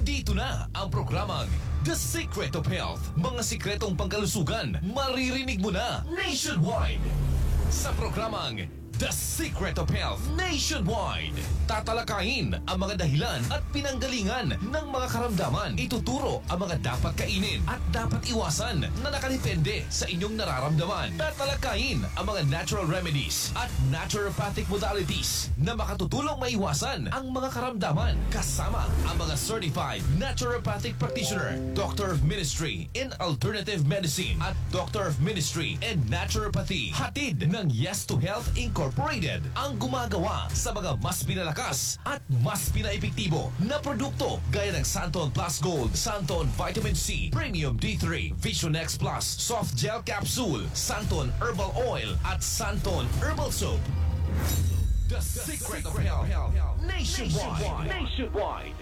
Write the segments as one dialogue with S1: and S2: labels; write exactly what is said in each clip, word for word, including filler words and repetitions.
S1: Nandito na ang programang The Secret of Health. Mga sikretong pangkalusugan, maririnig mo na nationwide. Sa programang The Secret of Health Nationwide, tatalakayin ang mga dahilan at pinanggalingan ng mga karamdaman. Ituturo ang mga dapat kainin at dapat iwasan na nakadepende sa inyong nararamdaman. Tatalakayin ang mga natural remedies at naturopathic modalities na makatutulong maiwasan ang mga karamdaman. Kasama ang mga certified naturopathic practitioner, Doctor of Ministry in Alternative Medicine at Doctor of Ministry in Naturopathy. Hatid ng Yes to Health Incorporated ang gumagawa sa mga mas pinalakas at mas pinaepektibo na produkto gaya ng Santon Plus Gold, Santon Vitamin C, Premium D three, Vision X Plus, Soft Gel Capsule, Santon Herbal Oil at Santon Herbal Soap. The, The Secret, Secret of Health, health. Nationwide. Nationwide.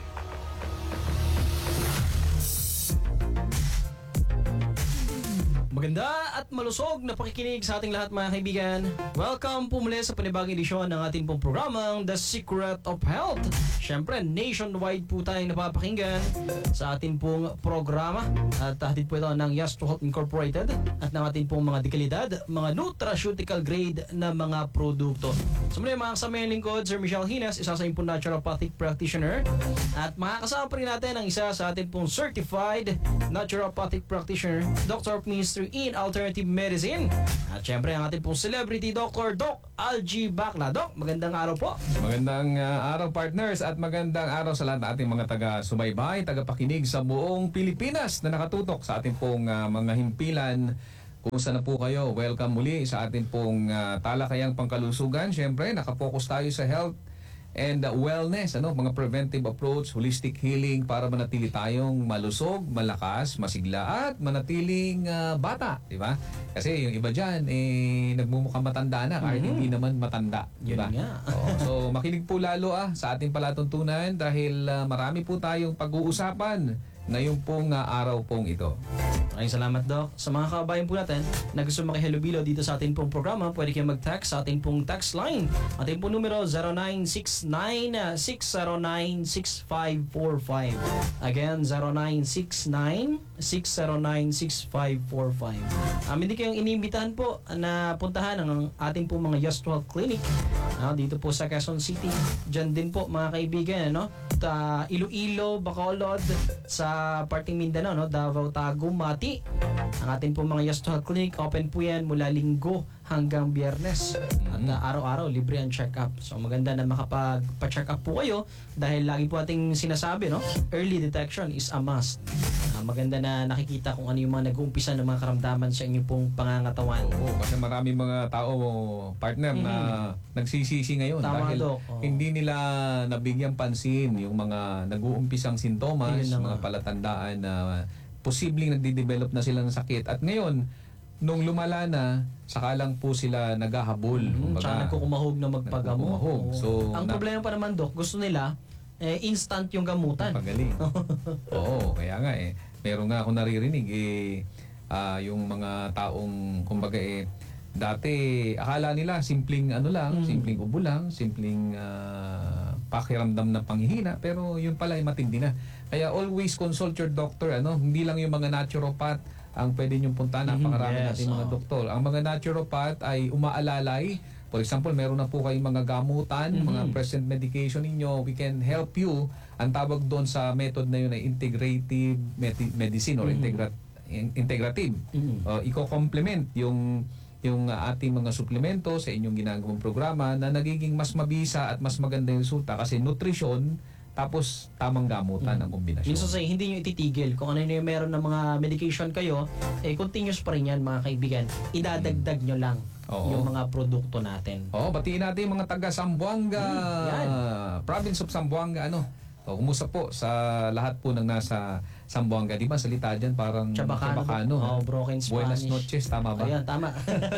S2: Maganda at malusog na pakikinig sa ating lahat mga kaibigan. Welcome po muli sa panibagong edisyon ng ating pong programang The Secret of Health. Siyempre, nationwide po tayong napapakinggan sa ating pong programa. At hatid po ito ng Yes to Health Incorporated at ng ating pong mga dekalidad, mga nutraceutical grade na mga produkto. So muli mga kasama yung lingkod, Sir Michelle Hines, isa sa yung pong naturopathic practitioner. At makakasama pa rin natin ang isa sa ating pong certified naturopathic practitioner, Doctor of Ministry in Alternative Medicine. At syempre ang ating pong celebrity doctor, Doc Algie Bacla. Doc, magandang araw po.
S3: Magandang uh, araw partners at magandang araw sa lahat ng ating mga taga-subaybay, taga-pakinig sa buong Pilipinas na nakatutok sa ating pong uh, mga himpilan. Kung saan na po kayo, welcome muli sa ating pong uh, talakayang pangkalusugan. Syempre, nakapokus tayo sa health and uh, wellness, ano, mga preventive approach, holistic healing para manatili tayong malusog, malakas, masigla at manatiling uh, bata, di ba? Kasi yung iba diyan eh nagmumukhang matanda na kahit mm-hmm. hindi naman matanda, di ba? Oo, so makinig po lalo ah sa ating palatuntunan dahil uh, marami po tayong pag-uusapan ngayong pong uh, araw pong ito.
S2: Maraming salamat, Doc. Sa mga kabayan po natin na gusto makihalubilo dito sa ating pong programa, pwede kayong mag-text sa ating pong text line. Ating pong numero zero nine six nine, six zero nine, six five four five. Again, zero nine six nine, six zero nine, six five four five. Um, hindi kayong inimbitahan po na puntahan ang ating pong mga Yes to Health Clinic uh, dito po sa Quezon City. Diyan din po mga kaibigan, no? Uh, Iloilo, Bacolod, sa parting Mindanao, no? Davao, Taguig, Mati. Ang ating po mga Yes to Health Clinic, open po yan mula Linggo hanggang Biyernes. At uh, araw-araw, libre ang check-up. So maganda na makapag-check up po kayo dahil lagi po ating sinasabi, no? Early detection is a must. Uh, maganda na nakikita kung ano yung mga nag-uumpisa ng mga karamdaman sa inyong pong pangangatawan.
S3: Oo, kasi maraming mga tao, partner, mm-hmm. na nagsisisi ngayon.
S2: Tama,
S3: dahil
S2: Dok. Oh.
S3: hindi nila nabigyan pansin yung mga nag-uumpisang sintomas,
S2: na
S3: mga palatandaan na posibleng nagde-develop na sila ng sakit. At ngayon, nung lumala na, saka lang po sila naghahabol.
S2: Mm-hmm. Tsaka nagkukumahog na magpagamot.
S3: Nagkukumahog. So,
S2: ang
S3: na-
S2: problema pa naman, Dok, gusto nila eh, instant yung gamutan.
S3: Pagaling. Oo, kaya nga eh. Meron nga ako naririnig eh, uh, yung mga taong, kumbaga eh, dati akala nila simpleng ano lang, mm. simpleng ubo lang, simpleng uh, pakiramdam na panghihina, pero yun pala ay matindi na. Kaya always consult your doctor, ano, hindi lang yung mga naturopath ang pwede niyong punta, napakarami mm, yes, natin mga oh. doktor. Ang mga naturopath ay umaalalay. For example, meron na po kayong mga gamutan, mm-hmm. mga present medication ninyo, we can help you. Ang tawag doon sa method na yun ay integrative med- medicine or mm-hmm. integra- in- integrative. Mm-hmm. Uh, iko-complement yung yung uh, ating mga suplemento sa inyong ginagawang programa na nagiging mas mabisa at mas maganda yung resulta kasi nutrition tapos tamang gamutan mm. ang kombinasyon.
S2: Minsan say, hindi nyo ititigil. Kung ano yung meron ng mga medication kayo, eh continuous pa rin yan mga kaibigan. Idadagdag mm. nyo lang Oo. yung mga produkto natin.
S3: Oo, batiin natin yung mga taga Zamboanga, mm, province of Zamboanga, ano. O, kumusta po sa lahat po ng nasa Sambuanga. Di ba salita dyan parang
S2: Chabacano.
S3: Chabacano.
S2: Oh, broken Spanish.
S3: Buenas noches, tama ba?
S2: Ayan, tama.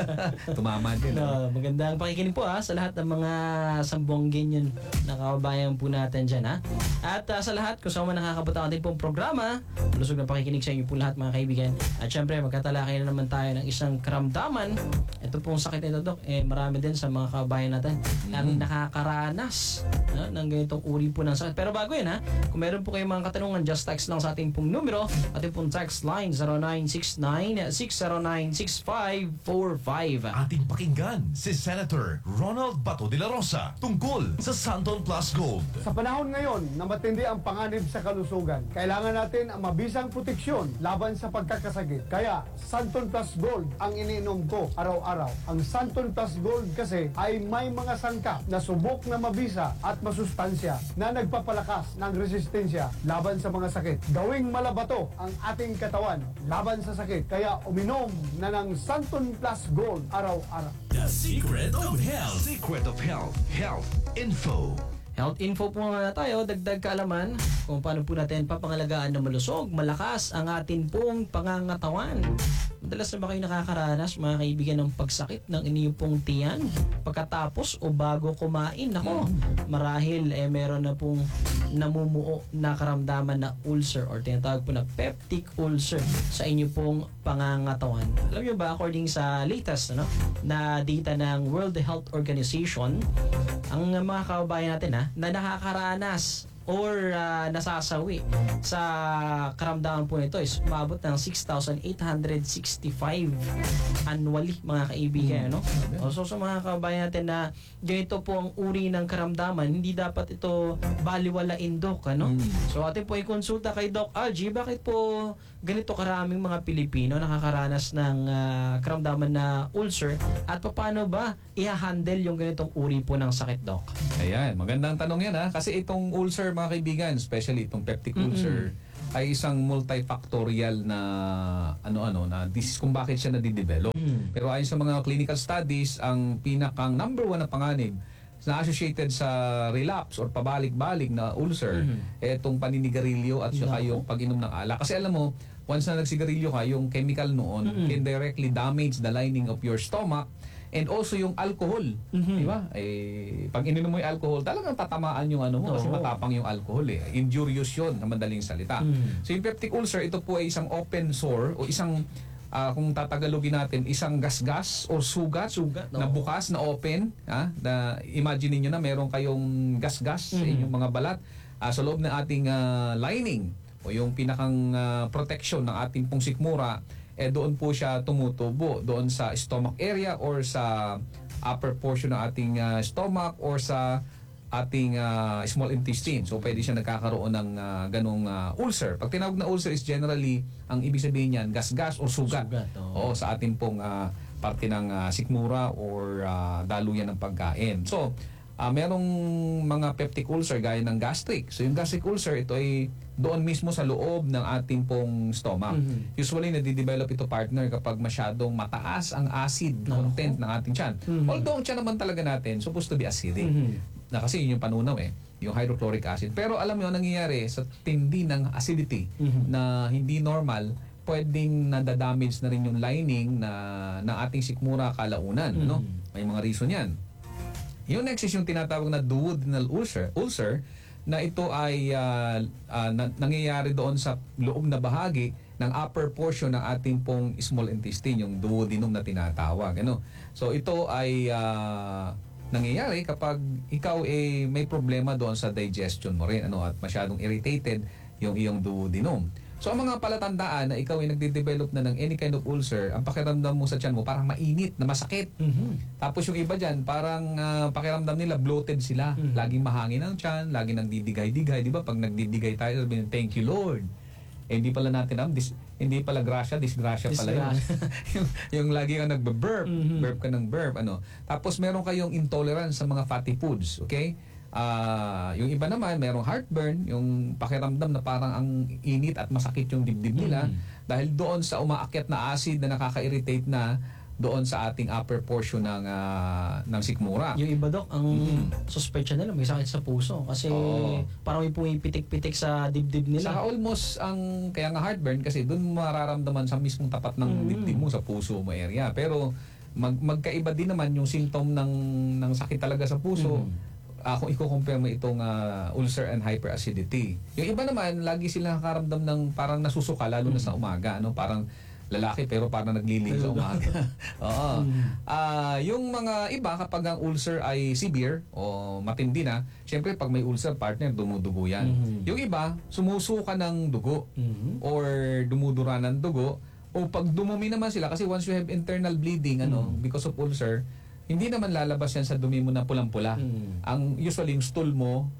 S3: Tumama din.
S2: No, magandang pakikinig po ha sa lahat ng mga Sambongenyo na kababayan po natin dyan ha. At uh, sa lahat, kung saan man nakakabot ang ating pong programa, lusog na pakikinig sa inyo po lahat mga kaibigan. At syempre, magkatalakay na naman tayo ng isang karamdaman. Ito pong sakit nito, Dok, eh marami din sa mga kababayan natin na
S3: Mm.
S2: nakakaranas no, ng ganitong uri po ng sakit. Pero bago yun ha, kung meron po kayong mga katanungan, just text lang sa ating pong numero, ating pong text line zero nine six nine, six zero nine, six five four five.
S1: Ating pakinggan si Senator Ronald Bato de la Rosa tungkol sa Santon Plus Gold.
S4: Sa panahon ngayon na matindi ang panganib sa kalusugan, kailangan natin ang mabisang proteksyon laban sa pagkakasakit. Kaya, Santon Plus Gold ang iniinom ko araw-araw. Ang Santon Plus Gold kasi ay may mga sangkap na subok na mabisa at masustansya na nagpapalakas ng resistensya laban sa mga sakit. Gawing malabato ang ating katawan laban sa sakit. Kaya uminom na ng Santon Plus Gold araw-araw.
S1: The Secret of Health. Secret of Health. Health Info.
S2: Health info po muna tayo, dagdag kaalaman kung paano po natin papangalagaan na malusog, malakas ang atin pong pangangatawan. Madalas na ba kayo nakakaranas, mga kaibigan, ng pagsakit ng inyong pong tiyan pagkatapos o bago kumain? Nako, marahil eh meron na pong namumuo na karamdaman na ulcer or tinatawag po na peptic ulcer sa inyo pong pangangatawan. Alam niyo ba, according sa latest ano, na data ng World Health Organization, ang mga kababayan natin ha, na nakakaranas or uh, nasasawi sa karamdaman po nito is umabot ng six thousand eight hundred sixty-five annually, mga kaibigan. No? O, so sa mga kababayan natin na ganito po ang uri ng karamdaman, hindi dapat ito baliwalain, Doc. Ano? So atin po i-konsulta kay Doc Algie, bakit po ganito karaming mga Pilipino nakakaranas ng uh, karamdaman na ulcer at paano ba i-handle yung ganitong uri po ng sakit, Doc?
S3: Ayan, magandang tanong yan ha. Kasi itong ulcer, mga kaibigan, especially itong peptic ulcer, ay isang multifactorial na ano-ano na disease kung bakit siya nadidevelop.
S2: Mm.
S3: Pero ayon sa mga clinical studies, ang pinakang number one na panganib na associated sa relapse or pabalik-balik na ulcer, eh, itong paninigarilyo at saka
S2: Nako.
S3: yung pag-inom ng alak. Kasi alam mo, once na nagsigarilyo ka, yung chemical noon can directly damage the lining of your stomach and also yung alcohol. Di ba? Eh, pag ininom mo yung alcohol, talagang tatamaan yung ano mo kasi
S2: Oo.
S3: matapang yung alcohol eh. Injurious yun, na madaling salita.
S2: Mm.
S3: So yung peptic ulcer, ito po ay isang open sore o isang, ah, kung tatagalogin natin, isang gasgas o sugat,
S2: Sugat,
S3: na
S2: oo.
S3: bukas, na open. Ha? Na, imagine niyo na meron kayong gasgas sa
S2: Mhm.
S3: inyong mga balat ah, sa loob ng ating ah, lining o yung pinakang ah, protection ng ating pong sikmura, eh doon po siya tumutubo, doon sa stomach area or sa upper portion ng ating ah, stomach or sa ating ah, small intestine. So pwede siya nagkakaroon ng ah, ganong ah, ulcer. Pag tinawag na ulcer is generally, ang ibig sabihin niyan, gasgas o sugat.
S2: Sugat, oo.
S3: Oo, sa ating pong ah, parte ng ah, sikmura or ah, daluyan ng pagkain. So, ah, merong mga peptic ulcer gaya ng gastric. So yung gastric ulcer, ito ay doon mismo sa loob ng ating pong stomach.
S2: Mhm.
S3: Usually, nadidevelop ito, partner, kapag masyadong mataas ang acid content ng ating tiyan.
S2: Mhm.
S3: Although ang tiyan naman talaga natin, supposed to be acidic.
S2: Mhm.
S3: Na kasi yun yung panunaw eh, yung hydrochloric acid. Pero alam mo, nangyayari sa tindi ng acidity
S2: Mhm.
S3: na hindi normal, pwedeng nadadamage na rin yung lining na ng ating sikmura kalaunan. No? May mga reason yan. Yung next is yung tinatawag na duodenal ulcer, ulcer na ito ay ah, ah, na- nangyayari doon sa loob na bahagi ng upper portion ng ating pong small intestine, yung duodenum na tinatawag. Ano? So ito ay ah, nangyayari kapag ikaw eh, may problema doon sa digestion mo rin, ano, at masyadong irritated yung iyong duodenum. So ang mga palatandaan na ikaw ay nagde-develop na ng any kind of ulcer, ang pakiramdam mo sa tiyan mo parang mainit, na masakit.
S2: Mhm.
S3: Tapos yung iba dyan, parang ah, pakiramdam nila bloated sila.
S2: Mhm.
S3: Laging mahangin ang tiyan, laging nagdidigay-digay. Di ba? Pag nagdidigay tayo, sabihin, thank you Lord. Eh, hindi pala natin alam, dis, hindi pala grasya, disgrasya pala yun. yung, yung lagi kang nagbe-burp,
S2: Mhm.
S3: burp ka ng burp. Ano. Tapos meron kayong intolerance sa mga fatty foods. Okay? Ah, yung iba naman, merong heartburn, yung pakiramdam na parang ang init at masakit yung dibdib nila
S2: Mhm.
S3: dahil doon sa umaakyat na acid na nakaka-irritate na doon sa ating upper portion ng ah, ng sikmura.
S2: Yung iba, Dok, ang
S3: Mm.
S2: suspetsya nila may sakit sa puso kasi
S3: Oo.
S2: parang may pumipitik-pitik sa dibdib nila.
S3: Saka almost ang kaya nga heartburn kasi doon mo mararamdaman sa mismong tapat ng
S2: Mm.
S3: dibdib mo sa puso mo area. Pero mag magkaiba din naman yung symptom ng ng sakit talaga sa puso.
S2: Mm.
S3: Ah, kung i-compare mo itong ah, ulcer and hyperacidity. Yung iba naman lagi sila nakakaramdam ng parang nasusuka lalo na sa umaga, ano, parang lalaki pero parang naglilihi sa umaga. Oo. Ah, yung mga iba kapag ang ulcer ay severe o matindi na, syempre pag may ulcer partner dumudugo yan.
S2: Mhm.
S3: Yung iba sumusuka ng dugo
S2: Mhm.
S3: or dumudura ng dugo o pag dumumi naman sila kasi once you have internal bleeding ano because of ulcer, hindi naman lalabas yan sa dumi mo na pulang-pula.
S2: Mhm.
S3: Ang usually yung stool mo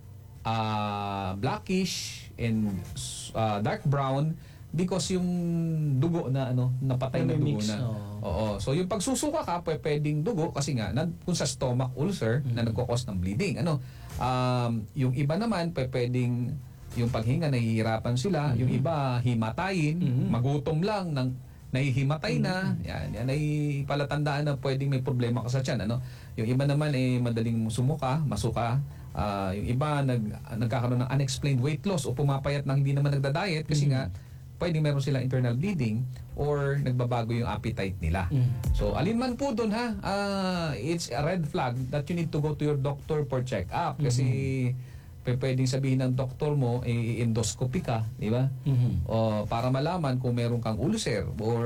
S3: ah, blackish and ah, dark brown because yung dugo na ano napatay na
S2: May
S3: dugo
S2: mix,
S3: na.
S2: oo.
S3: Oo. So yung pagsusuka ka pwe- pwedeng dugo kasi nga nad, kung sa stomach ulcer na nagko-cause ng bleeding. Ano? Um, yung iba naman pwe- pwedeng yung paghinga nahihirapan sila, yung iba himatayin,
S2: Mhm.
S3: magutom lang ng nahihimatay na. Yan, yan ay palatandaan na pwedeng may problema ka sa tiyan, ano? Yung iba naman eh madaling sumuka, masuka. Ah, yung iba nag nagkakaroon ng unexplained weight loss o pumapayat nang hindi naman nagda-diet kasi nga pwedeng meron sila internal bleeding or nagbabago yung appetite nila.
S2: Mm.
S3: So, alin man po doon ha, ah, it's a red flag that you need to go to your doctor for check-up kasi p- pwedeng sabihin ng doktor mo, eh, endoscopy ka, di ba?
S2: Mhm.
S3: O, para malaman kung meron kang ulcer or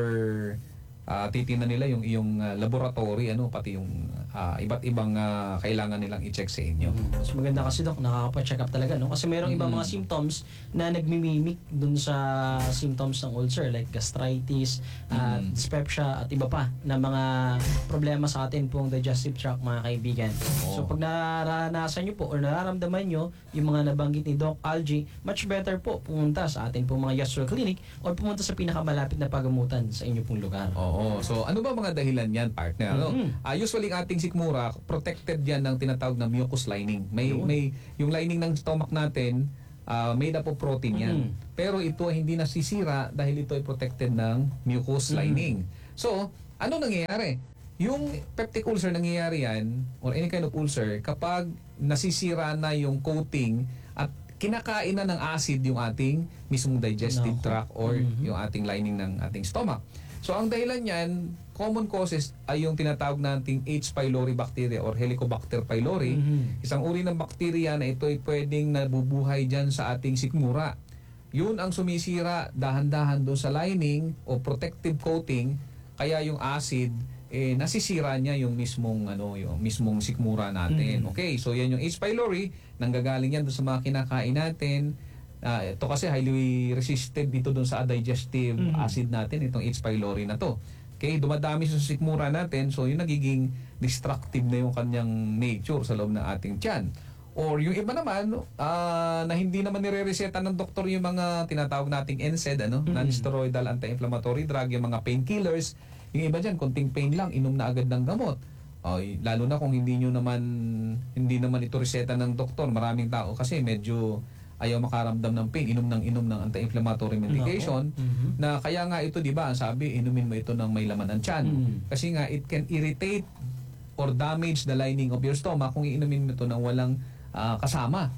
S3: ah, titingnan nila yung iyong ah, laboratory, ano, pati yung ah, iba't ibang ah, kailangan nilang i-check sa inyo.
S2: Mas maganda kasi, Dok, nakakapa-check up talaga, no? Kasi merong ibang mga symptoms na nagmimimik dun sa symptoms ng ulcer like gastritis, at
S3: Mm.
S2: dyspepsia at iba pa na mga problema sa atin pong digestive tract, mga kaibigan.
S3: Oo.
S2: So pag naranasan nyo po or nararamdaman nyo yung mga nabanggit ni Doc Algie, much better po pumunta sa atin pong mga Yasser Clinic or pumunta sa pinakamalapit na pagamutan sa inyo pong lugar.
S3: Oo. So, ano ba mga dahilan yan, partner? Ano?
S2: Mhm.
S3: Ah, usually, ang ating sikmura, protected yan ng tinatawag na mucous lining. May,
S2: Yun.
S3: may, yung lining ng stomach natin, ah, made up of protein yan.
S2: Mhm.
S3: Pero ito ay hindi nasisira dahil ito ay protected ng mucous
S2: Mhm.
S3: lining. So, ano nangyayari? Yung peptic ulcer nangyayari yan, or any kind of ulcer, kapag nasisira na yung coating at kinakain na ng acid yung ating mismong digestive
S2: Nako.
S3: tract or
S2: Mhm.
S3: yung ating lining ng ating stomach. So ang dahilan niyan, common causes ay yung tinatawag nating H. pylori bacteria or Helicobacter pylori.
S2: Mhm.
S3: Isang uri ng bakterya na ito ay pwedeng nabubuhay dyan sa ating sikmura. Yun ang sumisira dahan-dahan doon sa lining o protective coating, kaya yung acid eh nasisira niya yung mismong ano yung mismong sikmura natin.
S2: Mhm.
S3: Okay, so yan yung H. pylori, nanggagaling yan doon sa mga kinakain natin. Ah, ito kasi highly resistant dito doon sa digestive
S2: Mhm.
S3: acid natin, itong H. pylori na to. Okay, dumadami sa sikmura natin, so yung nagiging destructive na yung kanyang nature sa loob ng ating tiyan. Or yung iba naman, ah, na hindi naman nire-reseta ng doktor yung mga tinatawag nating N SAID, ano?
S2: Mhm.
S3: Non-steroidal anti-inflammatory drug, yung mga painkillers. Yung iba dyan, konting pain lang, inom na agad ng gamot. Ay, lalo na kung hindi nyo naman, hindi naman ito reseta ng doktor. Maraming tao kasi medyo ayaw makaramdam ng pain, inom ng inom ng anti-inflammatory medication.
S2: Nako. Mhm.
S3: Na kaya nga ito, di ba, ang sabi, inumin mo ito ng may laman ng tiyan.
S2: Mhm.
S3: Kasi nga, it can irritate or damage the lining of your stomach kung iinumin mo ito ng walang ah, kasama.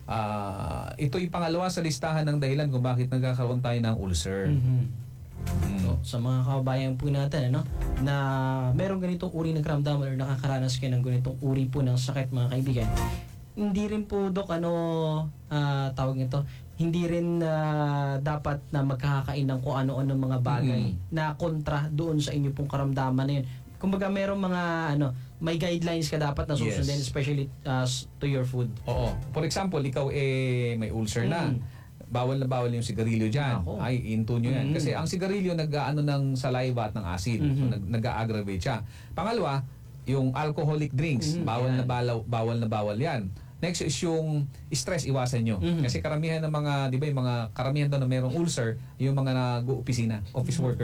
S3: Ah, ito yung pangalawa sa listahan ng dahilan kung bakit nagkakaroon tayo ng ulcer.
S2: Mhm.
S3: Mm.
S2: So, sa mga kababayan po natin, ano, na merong ganitong uri ng karamdaman or nakakaranas kayo ng ganitong uri po ng sakit, mga kaibigan, hindi rin po, Dok, ano, ah, tawag nito, hindi rin ah, dapat na magkakain ng kung ano-ano mga bagay na kontra doon sa inyo pong karamdaman na yun. Kumbaga, merong mga, ano, may guidelines ka dapat na susundin,
S3: Yes.
S2: especially uh, to your food.
S3: Oo. For example, ikaw eh may ulcer na.
S2: Mm.
S3: Bawal na bawal yung sigarilyo dyan.
S2: Ako.
S3: Ay, into nyo yan.
S2: Mm.
S3: Kasi ang sigarilyo nag-aano ng saliva at ng acid. So,
S2: Mhm.
S3: nag- nag-aggravate siya. Pangalawa, yung alcoholic drinks.
S2: Mm,
S3: Bawal na
S2: yan.
S3: balaw, bawal na bawal yan. Next is yung stress, iwasan nyo.
S2: Mhm.
S3: Kasi karamihan ng mga, di ba, yung mga karamihan doon na merong ulcer, yung mga nag-opisina, office workers.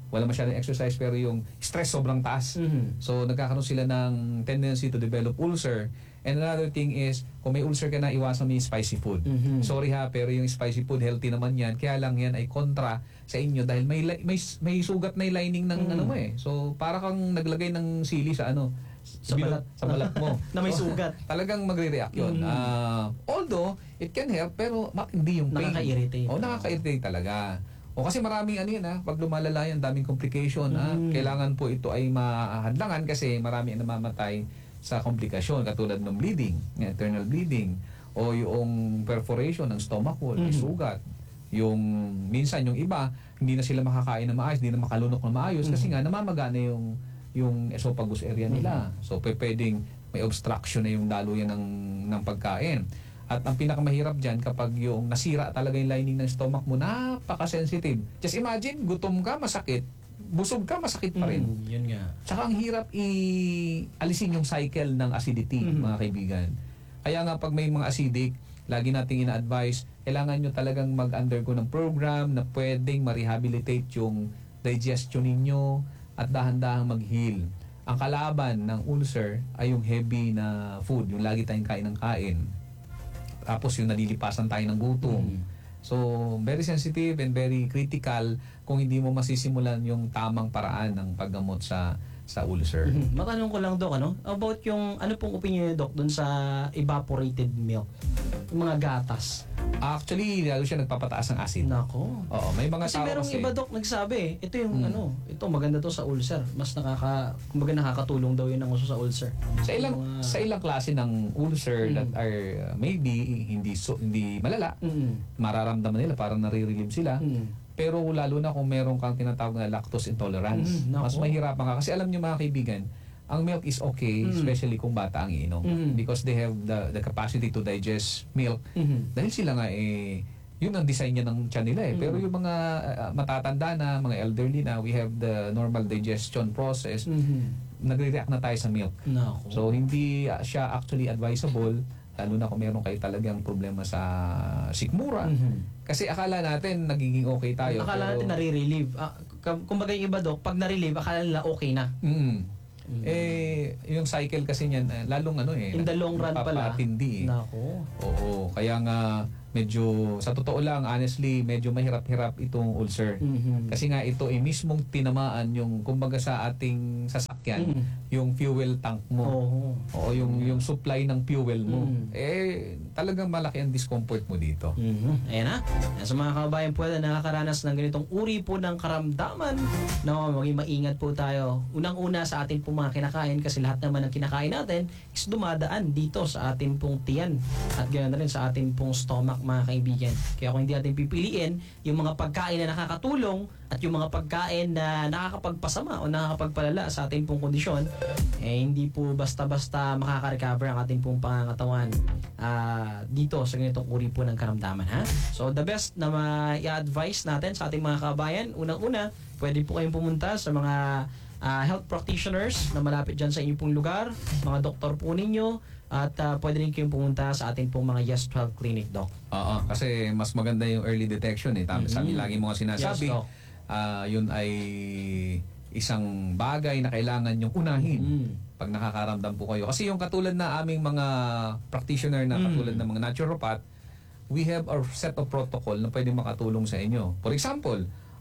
S3: wala masyadong exercise pero yung stress sobrang taas.
S2: Mhm.
S3: So nagkakaroon sila ng tendency to develop ulcer. And another thing is, kung may ulcer ka na, iwasan mo yung spicy food.
S2: Mhm.
S3: Sorry ha, pero yung spicy food, healthy naman yan. Kaya lang yan ay kontra sa inyo dahil may li- may, may sugat na yung lining ng
S2: Mm.
S3: ano mo eh. So para kang naglagay ng sili sa ano,
S2: Sa
S3: bilog-
S2: balat.
S3: sa balat mo.
S2: Na may
S3: So,
S2: sugat.
S3: talagang magre-react yun.
S2: Mm.
S3: Ah, although, it can help, pero matindi yung pain.
S2: Nakaka-irritate.
S3: O, nakaka-irritate talaga. O kasi maraming ano yun ha, pag lumalala yan, daming complication ha.
S2: Mm.
S3: Kailangan po ito ay mahadlangan kasi marami ang namamatay sa komplikasyon katulad ng bleeding, internal bleeding, o yung perforation ng stomach wall, may
S2: Mhm.
S3: sugat. Yung minsan yung iba, hindi na sila makakain na maayos, hindi na makalunok na maayos kasi nga namamaga na yung yung esophagus area nila. So pe- pwedeng may obstruction na yung daluyan ng ng pagkain. At ang pinakamahirap diyan kapag yung nasira talaga yung lining ng stomach mo, napaka-sensitive. Just imagine, gutom ka, masakit, busog ka, masakit pa rin.
S2: Mm, yun nga.
S3: Tsaka ang hirap i-alisin yung cycle ng acidity,
S2: Mhm.
S3: mga kaibigan. Kaya nga pag may mga acidic, lagi nating ina-advise, kailangan nyo talagang mag-undergo ng program na pwedeng ma-rehabilitate yung digestion ninyo at dahan-dahang mag-heal. Ang kalaban ng ulcer ay yung heavy na food, yung lagi tayong kain ng kain. Tapos yung nalilipasan tayo ng gutom.
S2: Mhm.
S3: So, very sensitive and very critical kung hindi mo masisimulan yung tamang paraan ng paggamot sa sa ulcer.
S2: Mhm. Matanong ko lang, Dok, ano? About yung, ano pong opinion niyo, Dok, dun sa evaporated milk? Yung mga gatas.
S3: Actually, lalo siya nagpapataas ng acid.
S2: Nako.
S3: Oo, may mga
S2: Kasi
S3: tao
S2: merong
S3: kasi.
S2: iba, Dok, nagsabi, eh, ito yung
S3: Hmm.
S2: ano, ito maganda to sa ulcer. Mas nakaka, kumbaga nakakatulong daw yun ng uso sa ulcer.
S3: Sa ilang
S2: Mga-
S3: sa ilang klase ng ulcer
S2: Mm.
S3: that are uh, maybe hindi so, hindi malala,
S2: Mm.
S3: mararamdaman nila parang nare-relieve sila.
S2: Mm.
S3: Pero lalo na kung meron kang tinatawag na lactose intolerance,
S2: Mm, nako.
S3: mas mahirapan ka. Kasi alam niyo mga kaibigan, ang milk is okay,
S2: Mm.
S3: especially kung bata ang iinom.
S2: Mm.
S3: Because they have the the capacity to digest milk.
S2: Mhm.
S3: Dahil sila nga eh, yun ang design niya ng tiyan nila eh.
S2: Mm.
S3: Pero yung mga uh, matatanda na, mga elderly na, we have the normal digestion process,
S2: Mhm.
S3: nagre-react na tayo sa milk.
S2: Nako.
S3: So hindi uh, siya actually advisable, lalo na kung meron kayo talagang problema sa sikmura.
S2: Mhm.
S3: Kasi akala natin nagiging okay tayo.
S2: Akala
S3: pero-
S2: natin nare-relieve. Ah, kum- kumbaga yung iba, Dok, pag na-relieve, akala nila okay na.
S3: Mm.
S2: Mm.
S3: Eh, yung cycle kasi niyan, eh, lalong ano eh.
S2: In the long run pala.
S3: napapatindi eh.
S2: Nako.
S3: Oo, kaya nga medyo, sa totoo lang, honestly, medyo mahirap-hirap itong ulcer.
S2: Mhm.
S3: Kasi nga ito ay mismong tinamaan yung, kumbaga sa ating sasakyan,
S2: Mm.
S3: yung fuel tank mo.
S2: Oo.
S3: Oo, yung, yung supply ng fuel mo.
S2: Mm.
S3: Eh, talagang malaki ang discomfort mo dito.
S2: Mhm. Ayan na. Sa mga kababayan po na nakakaranas ng ganitong uri po ng karamdaman, no, maging maingat po tayo. Unang-una sa atin pong mga kinakain kasi lahat naman ng kinakain natin is dumadaan dito sa atin pong tiyan at ganoon na rin sa atin pong stomach, mga kaibigan. Kaya kung hindi natin pipiliin yung mga pagkain na nakakatulong at yung mga pagkain na nakakapagpasama o nakakapagpalala sa ating pong kondisyon, eh hindi po basta-basta makaka-recover ang ating pong pangangatawan ah, dito sa ganitong uri po ng karamdaman, ha? So the best na ma-i-advise natin sa ating mga kabayan, unang-una, pwede po kayong pumunta sa mga ah, health practitioners na malapit dyan sa inyong pong lugar, mga doktor po ninyo, at ah, pwede rin kayong pumunta sa ating pong mga Yes twelve Clinic, Doc.
S3: Oo, kasi mas maganda yung early detection eh. Tama, sabi
S2: Mhm.
S3: lagi mo nga sinasabi,
S2: Yes, Doc.
S3: ah, yun ay isang bagay na kailangan yung unahin
S2: Mm.
S3: pag nakakaramdam po kayo. Kasi yung katulad na aming mga practitioner na
S2: Mm.
S3: katulad ng mga naturopath, we have our set of protocol na pwedeng makatulong sa inyo. For example,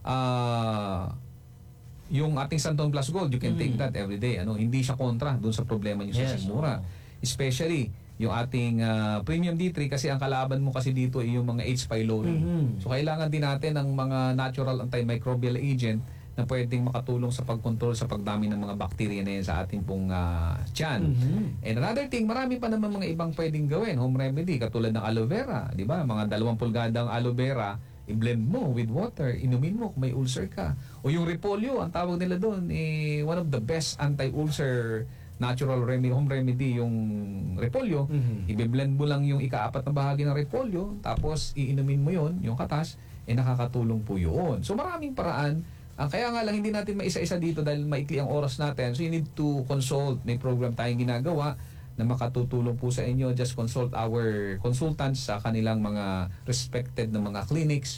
S3: ah yung ating Santon Plus Gold, you can
S2: Mm.
S3: take that every day. Ano, hindi siya kontra dun sa problema niyo sa
S2: Yes,
S3: sigmura.
S2: oo.
S3: Especially yung ating ah, Premium D three kasi ang kalaban mo kasi dito ay yung mga H. pylori.
S2: Mhm.
S3: So kailangan din natin ng mga natural antimicrobial agent na pwedeng makatulong sa pagkontrol sa pagdami ng mga bacteria na yan sa ating pong ah, tiyan.
S2: Mhm.
S3: And another thing, marami pa naman mga ibang pwedeng gawin, home remedy, katulad ng aloe vera, di ba? Mga dalawang pulgadang aloe vera, i-blend mo with water, inumin mo kung may ulcer ka. O yung repolyo, ang tawag nila doon, eh, one of the best anti-ulcer natural remedy, home remedy, yung repolyo.
S2: Mhm.
S3: I-blend mo lang yung ikaapat na bahagi ng repolyo, tapos iinumin mo yon yung katas, eh nakakatulong po yun. So maraming paraan. Ang kaya nga lang hindi natin maisa-isa dito dahil maikli ang oras natin. So you need to consult. May program tayong ginagawa na makatutulong po sa inyo. Just consult our consultants sa kanilang mga respected na mga clinics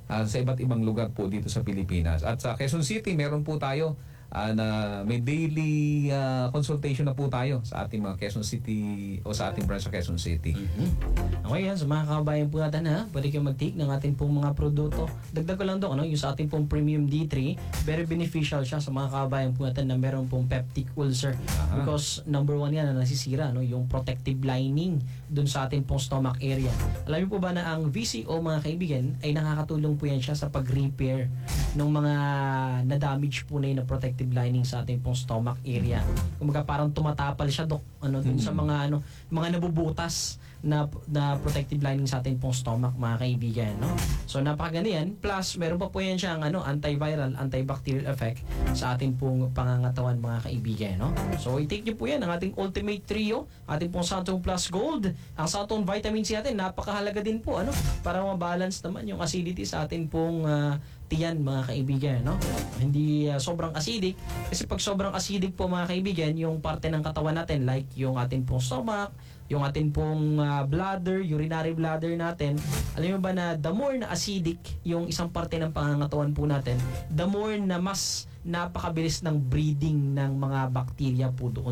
S3: ah, sa iba't ibang lugar po dito sa Pilipinas. At sa Quezon City, meron po tayo ah, na may daily ah, consultation na po tayo sa ating mga Quezon City o sa ating branch sa Quezon City.
S2: Okay yan, sa mga kababayan po natin ha, pwede kayo mag-take ng ating pong mga produkto. Dagdag ko lang doon, ano, yung sa ating pong Premium D three, very beneficial siya sa mga kababayan po natin na meron pong peptic ulcer.
S3: Aha.
S2: Because number one yan na nasisira, no, yung protective lining doon sa ating pong stomach area. Alam niyo po ba na ang V C O, mga kaibigan, ay nakakatulong po yan siya sa pag-repair ng mga na-damage po na yun na protective lining sa ating pong stomach area. Kumbaga parang tumatapal siya, Dok, ano, dun sa mga ano, mga nabubutas na na protective lining sa ating pong stomach, mga kaibigan, no? So napakaganda yan. Plus meron pa po yan siyang ano, antiviral, antibacterial effect sa ating pong pangangatawan, mga kaibigan, no? So i-take niyo po yan ang ating Ultimate Trio, ating pong Santon Plus Gold, ang Santon Vitamin C natin, napakahalaga din po, ano, para ma-balance naman yung acidity sa ating pong ah, tiyan, mga kaibigan, no? Hindi uh, sobrang acidic, kasi pag sobrang acidic po, mga kaibigan, yung parte ng katawan natin, like yung ating pong stomach, yung ating pong uh, bladder, urinary bladder natin, alam mo ba na the more na acidic yung isang parte ng pangangatawan po natin, the more na mas napakabilis ng breeding ng mga bakterya po doon.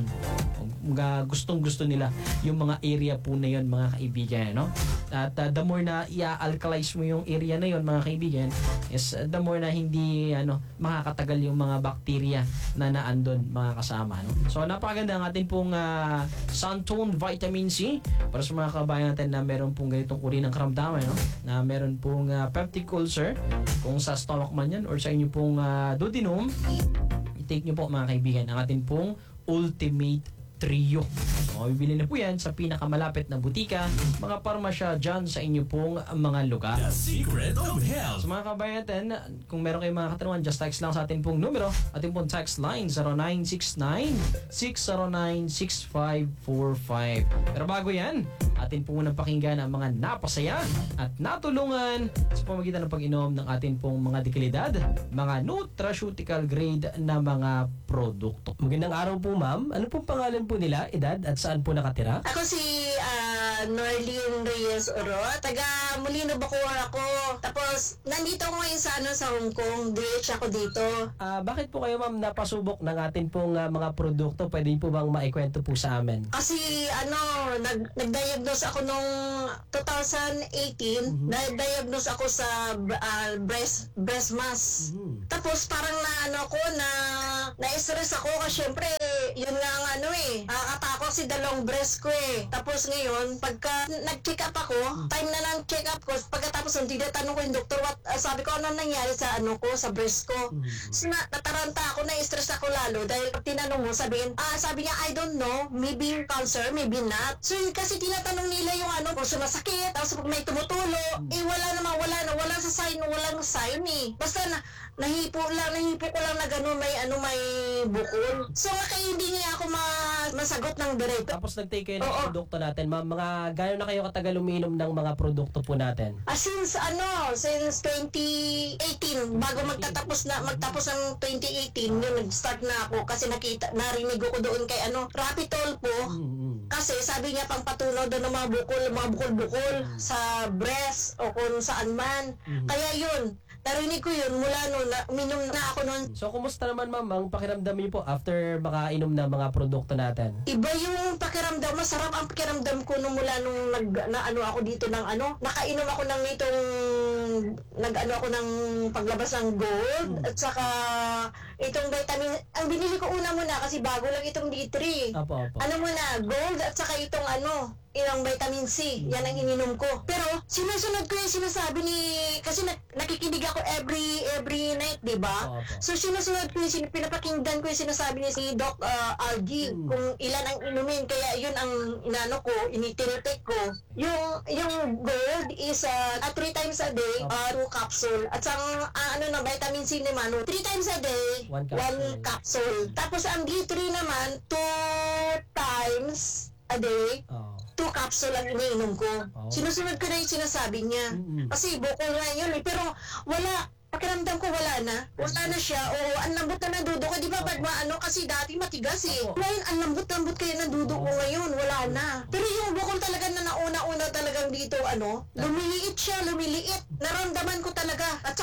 S2: Mga gustong-gusto nila yung mga area po na yon, mga kaibigan, no? At uh, the more na i-alkalize mo yung area na yon, mga kaibigan, is uh, the more na hindi ano makakatagal yung mga bakterya na naandun, mga kasama, no? So napakaganda ang ating pong uh, Santon Vitamin C para sa mga kabayan natin na meron pong ganitong uri ng karamdaman, no? Na meron pong uh, peptic ulcer, kung sa stomach man yan or sa inyo pong uh, duodenum, i-take nyo po, mga kaibigan, ang ating pong Ultimate Trio. So, mabibili na po yan sa pinakamalapit na butika, mga parmasya dyan sa inyo pong mga lugar.
S1: The Secret of Health.
S2: So mga kabayan natin, kung meron kayong mga katanungan, just text lang sa ating pong numero, ating pong text line zero nine six nine, six zero nine, six five four five. Pero bago yan, atin po munang pakinggan ang mga napasaya at natulungan sa pamagitan ng pag-inom ng ating pong mga dekalidad, mga nutraceutical grade na mga produkto.
S5: Magandang araw po, ma'am. Ano pong pangalan po nila, edad, at saan po nakatira?
S6: Ako si ah, Norlene Reyes Oro, taga Molino, Bacoor ako. Tapos, nandito ako ngayon sa, ano, sa Hong Kong. D H ako dito.
S5: Ah, bakit po kayo, ma'am, napasubok ng atin pong ah, mga produkto? Pwede po bang maikwento po sa amin?
S6: Kasi, ano, nag, nag-diagnose ako nung twenty eighteen. Na-diagnose ako sa ah, breast, breast mass. Tapos, parang na, ano ko, na, na-stress ako kasi syempre, yun nga ang ano eh, nakakatakot si dalawang breast ko eh. Tapos ngayon, pagka nag-check up ako, time na ng check up ko, pagkatapos ng tinatanong ko yung doktor, what, uh, sabi ko ano nangyari sa ano ko, sa breast ko. So na, nataranta ako, na-stress ako lalo dahil pag tinanong mo, sabihin, ah, sabi niya, I don't know, maybe cancer, maybe not. So yun kasi tinatanong nila yung ano, kung sumasakit, tapos pag may tumutulo, eh wala naman, wala na, wala sa sign, walang sign eh. Basta na, nahipo lang, nahipo ko lang na gano'n, may ano, may bukol. So nga kayo hindi niya ako ma- masagot ng diretso.
S5: Tapos nag-take kayo ng
S6: Oo.
S5: produkto natin, ma'am. Mga gano'n na kayo katagal uminom ng mga produkto po natin?
S6: Ah, since ano, since twenty eighteen, bago magtatapos na, magtapos ng twenty eighteen, yun, nag-start na ako kasi nakita, narinig ko doon kay ano, Rapitol po. Kasi sabi niya pang patunaw doon ng mga bukol, mga bukol-bukol sa breast o kung saan man. Kaya yun, narinig ko yun mula noon, na, uminom na ako noon.
S5: So, kumusta naman, ma'am, ang pakiramdam niyo po after makainom ng mga produkto natin?
S6: Iba yung pakiramdam, masarap ang pakiramdam ko nung mula nung nag, na ano ako dito ng ano, nakainom ako ng itong, nag ano ako ng paglabas ng gold, at saka itong vitamin, ang binili ko una muna kasi bago lang itong D three.
S5: Apo, apo.
S6: Ano muna, gold at saka itong ano, ilang vitamin C, yan ang ininom ko. Pero sinusunod ko yung sinasabi ni, kasi nak- nakikinig ako every every night, di ba?
S5: Opo.
S6: So sinusunod ko yung, sin- pinapakinggan ko yung sinasabi ni si Doc uh, Algie, kung ilan ang inumin, kaya yun ang inano ko, initinitik ko. Yung yung gold is uh, uh, three times a day, uh, two capsule. At ang uh, ano na, vitamin C naman, three times a day,
S5: One capsule.
S6: one capsule. Tapos ang D three naman, two times a day,
S5: Oh.
S6: two capsule ang iniinom ko.
S5: Oh.
S6: Sinusunod ko na yung sinasabi niya.
S5: Mm-mm.
S6: Kasi bukol nga yun eh. Pero wala. Pakiramdam ko wala na. Wala na siya. O ang lambot na nadudo ko. Di ba pag maano kasi dati matigas eh.
S5: Opo.
S6: Ngayon ang lambot-lambot kaya nadudo ko ngayon. Wala na. Pero yung bukol talaga na nauna-una talagang dito ano. Lumiliit siya. Lumiliit. Naramdaman ko talaga. At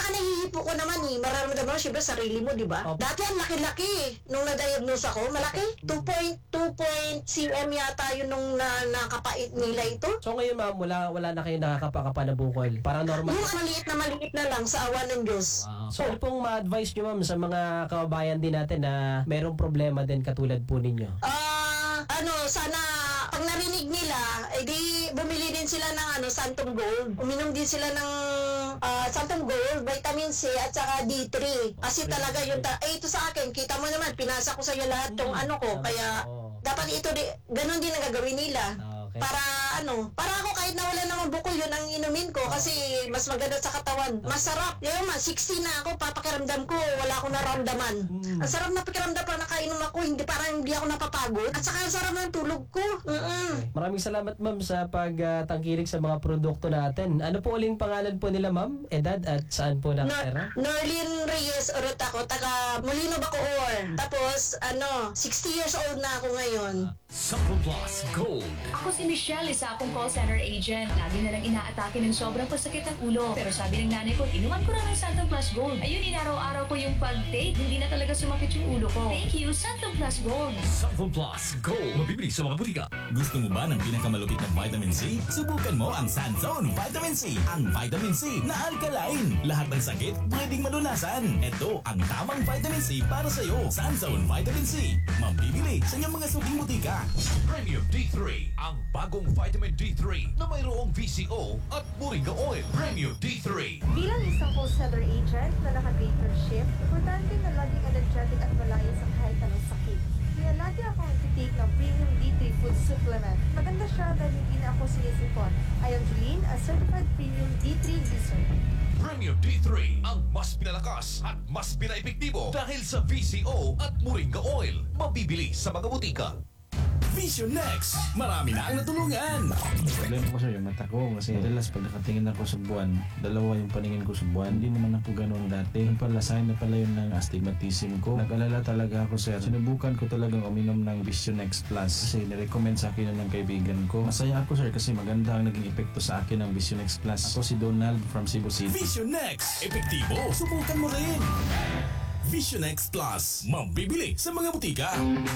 S6: iba naman eh, mararamdaman mo siyempre sarili mo, di ba?
S5: Opo.
S6: Dati ang laki-laki. Nung na-diagnose ako, malaki. two point two cm yata yun nung na, nakapait nila ito.
S5: So ngayon ma'am, wala, wala na kayo nakakapakapa na bukol. Parang normal.
S6: Yung maliit na maliit na lang sa awa ng Diyos.
S5: So ano pong ma-advise nyo ma'am sa mga kababayan din natin na merong problema din katulad po ninyo?
S6: Ah, ano, sana pag narinig nila, edi bumili din sila ng ano, Santum Gold. Uminom din sila ng ah, Santum Gold, vitamin C at saka D three. Kasi talaga yung ta- eh ito sa akin, kita mo naman, pinasa ko sa iyo lahat yung ano ko, kaya
S5: Oo.
S6: dapat ito di, ganun din ang gagawin nila.
S5: Okay.
S6: Para ano, para ako kahit na wala namang bukol yun ang inumin ko kasi mas maganda sa katawan. Masarap. Yung man, sixty na ako, papakiramdam ko, wala akong naramdaman. Ang sarap na pakiramdam pa nakainom ako, hindi parang hindi ako napapagod. At saka ang sarap ng tulog ko. Mm-mm.
S5: Maraming salamat ma'am sa pagtangkilik sa mga produkto natin. Ano po uling pangalan po nila ma'am? Edad at saan po nakatira?
S6: Nor- Norlin Reyes Orot ako, taga Molino Bacoor. Tapos, ano, sixty years old na ako ngayon.
S1: Sample Plus Gold.
S7: Ako si Michelle, isa akong call center agent. Lagi na lang inaatake ng sobrang pasakit ng ulo. Pero sabi ng nanay ko, inuman ko na ng Santum Plus Gold. Ayun, inaraw-araw ko yung pag-take. Hindi na talaga sumakit yung ulo ko. Thank you, Santum Plus Gold.
S1: Sample Plus Gold. Mabibili sa mga butika.
S8: Gusto mo ba ng pinakamalupit na vitamin C? Subukan mo ang Sunzone Vitamin C. Ang vitamin C na alkaline. Lahat ng sakit pwedeng malunasan. Ito ang tamang vitamin C para sa iyo. Sunzone Vitamin C. Mabibili sa inyong mga suking butika.
S1: Premium D three. Ang bagong vitamin D three na mayroong V C O at Moringa Oil. Premium D three.
S9: Bilang isang wholesaler agent na naka-greater shift, importante na laging energetic at malaya sa kahit anong sakit. Kaya lagi akong nagtitake ng Premium D three Food Supplement. Maganda siya dahil hindi na ako sinisipon. I am Jeline, a certified Premium D three user.
S1: Premium D three. Ang mas pinalakas at mas pinaepektibo dahil sa V C O at Moringa Oil. Mabibili sa mga butika.
S8: Vision Next. Marami na ang natulungan.
S10: Problema ko sir, yung mata ko kasi madalas pag nakatingin ako sa buwan, dalawa yung paningin ko sa buwan, hindi naman ako ganun dati. Yung pala, sign na pala yun ng astigmatism ko. Nag-alala talaga ako sir. Sinubukan ko talagang uminom ng Vision Next Plus kasi nirecommend sa akin yun ng kaibigan ko. Masaya ako sir kasi maganda ang naging epekto sa akin ng Vision Next Plus. Ako si Donald from Cebu City.
S8: Vision Next. Epektibo. Subukan mo rin. Vision Next Plus. Mabibili sa mga butika.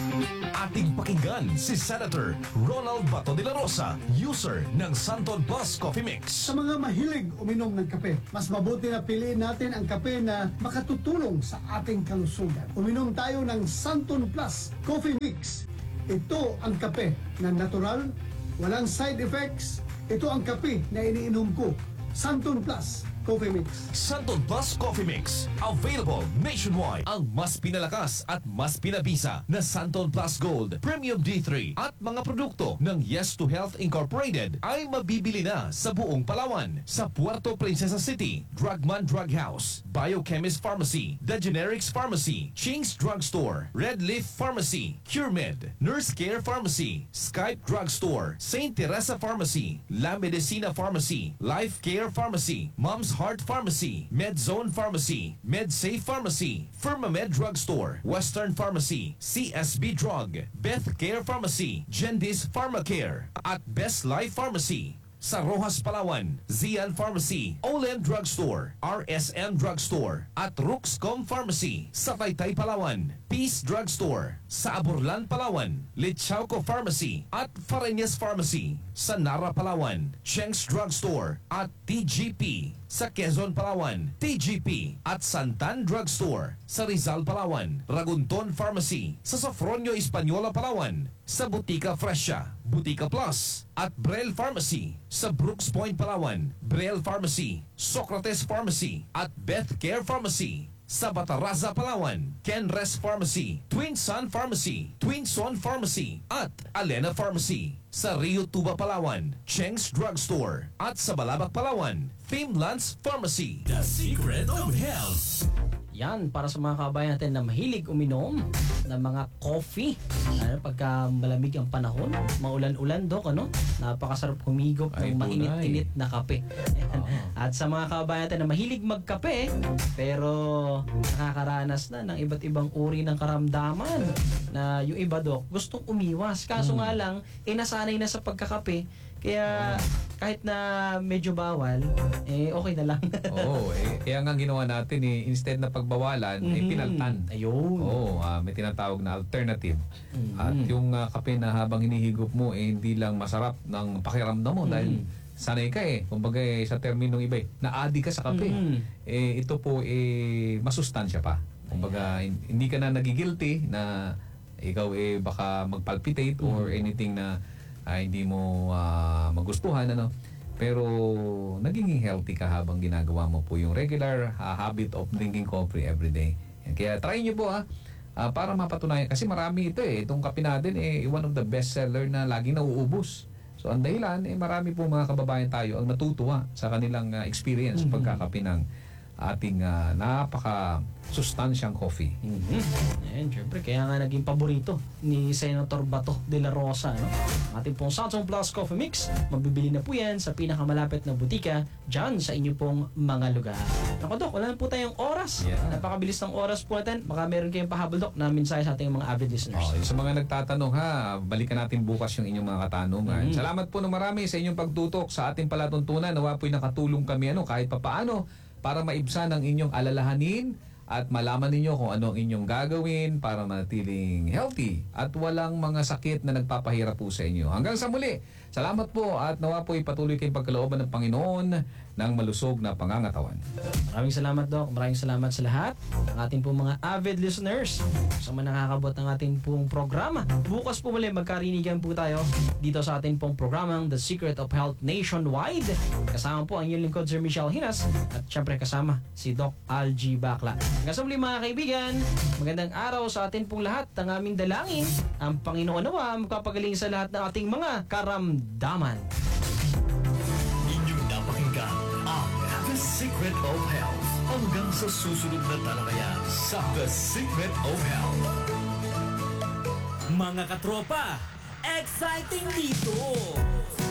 S1: Ating pakinggan si Senator Ronald Bato de la Rosa, user ng Santon Plus Coffee Mix.
S4: Sa mga mahilig uminom ng kape, mas mabuti na piliin natin ang kape na makatutulong sa ating kalusugan. Uminom tayo ng Santon Plus Coffee Mix. Ito ang kape na natural, walang side effects. Ito ang kape na iniinom ko. Santon Plus Coffee Mix.
S1: Santon Plus Coffee Mix. Available nationwide. Ang mas pinalakas at mas pinabisa na Santon Plus Gold, Premium D three at mga produkto ng Yes to Health Incorporated ay mabibili na sa buong Palawan. Sa Puerto Princesa City, Drugman Drug House, Biochemist Pharmacy, The Generics Pharmacy, Ching's Drugstore, Red Leaf Pharmacy, CureMed, Nurse Care Pharmacy, Skype Drugstore, Saint Teresa Pharmacy, La Medicina Pharmacy, Life Care Pharmacy, Mom's Heart Pharmacy, MedZone Pharmacy, MedSafe Pharmacy, Firmamed Drugstore, Western Pharmacy, C S B Drug, Beth Care Pharmacy, Gendis Pharmacare, at Best Life Pharmacy. Sa Rojas, Palawan, Zian Pharmacy, Olem Drugstore, R S M Drugstore, at Ruxcom Pharmacy. Sa Taytay, Palawan, Peace Drugstore. Sa Aburlan, Palawan, Lichauco Pharmacy, at Fareñas Pharmacy. Sa Nara, Palawan, Cheng's Drugstore, at T G P. Sa Quezon, Palawan, T G P, at Santan Drugstore. Sa Rizal, Palawan, Ragunton Pharmacy. Sa Sofronio, Española, Palawan, sa Butika Fresha, Butika Plus, at Brel Pharmacy. Sa Brooks Point, Palawan, Brel Pharmacy, Socrates Pharmacy, at Beth Care Pharmacy. Sa Bataraza, Palawan, Kenres Pharmacy, Twin Sun Pharmacy, Twin Son Pharmacy, at Alena Pharmacy. Sa Rio Tuba, Palawan, Cheng's Drugstore, at sa Balabac, Palawan, Fimlands Pharmacy.
S8: The Secret of Health.
S5: Yan, para sa mga kabayan natin na mahilig uminom ng mga coffee. Ano, pagka malamig ang panahon, maulan-ulan, Dok, ano? Napakasarap humigop
S3: Ay,
S5: ng
S3: tunay.
S5: mainit-init na kape. Ayan. At sa mga kabayan natin na mahilig magkape, pero nakakaranas na ng iba't ibang uri ng karamdaman na yung iba, Dok, gustong umiwas. Kaso nga lang, eh nasanay na sa pagkakape, Kaya kahit na medyo bawal, eh okay na lang.
S3: Oo, eh, kaya nga ginawa natin eh, instead na pagbawalan, eh,
S5: Mhm.
S3: pinaltan.
S5: Ayun.
S3: Oo, ah, may tinatawag na alternative.
S5: Mhm.
S3: At yung ah, kape na habang hinihigop mo, eh, hindi lang masarap ng pakiramdam mo dahil sanay ka eh. Kumbaga eh, sa terminong iba eh, naadi ka sa kape.
S5: Mhm.
S3: Eh, ito po eh, masustansya pa. Kumbaga, hin- hindi ka na nagigilty na ikaw eh baka magpalpitate or anything na ah, hindi mo ah, magustuhan. Ano? Pero nagiging healthy ka habang ginagawa mo po yung regular ah, habit of drinking coffee every day. Yan. Kaya try nyo po ha. Ah, para mapatunayan. Kasi marami ito eh. Itong kape natin eh, one of the best seller na laging nauubos. So ang dahilan, eh, marami po mga kababayan tayo ang natutuwa sa kanilang ah, experience pagkakape ng ating ah, napaka sustansyang coffee.
S5: Mhm. Ayan, syempre, kaya nga naging paborito ni Senator Bato de la Rosa. No? Ang ating pong Samsung Plus Coffee Mix, mabibili na po yan sa pinakamalapit na butika dyan sa inyo pong mga lugar. Naku Dok, wala na po tayong oras.
S3: Yeah.
S5: Napakabilis ng oras po natin. Baka meron kayong pahabol Dok na mensahe sa ating mga avid listeners.
S3: Oh, sa mga nagtatanong ha, balikan natin bukas yung inyong mga katanungan.
S5: Mhm.
S3: Salamat po ng marami sa inyong pagtutok sa ating palatuntunan. Nawa po'y nakatulong kami ano, kahit papaano para maibsan ang inyong alalahanin at malaman ninyo kung ano ang inyong gagawin para manatiling healthy at walang mga sakit na nagpapahirap po sa inyo. Hanggang sa muli, salamat po at nawa po'y patuloy kayong pagkalooban ng Panginoon ng malusog na pangangatawan.
S5: Maraming salamat Dok. Maraming salamat sa lahat ng ating pong mga avid listeners sa mga nakakabot ng ating pong programa. Bukas po muli magkarinigan po tayo dito sa ating pong programang The Secret of Health Nationwide. Kasama po ang inyong lingkod Sir Michelle Hinas at syempre kasama si Doc Algie Bacla. Hanggang sa muli mga kaibigan, magandang araw sa atin pong lahat. Ang aming dalangin, ang Panginoon nawa magpapagaling sa lahat ng ating mga karamdaman.
S8: Inyong napakinggan ang The Secret of Health. Hanggang sa susunod na talakayan sa The Secret of Health.
S11: Mga katropa, exciting dito!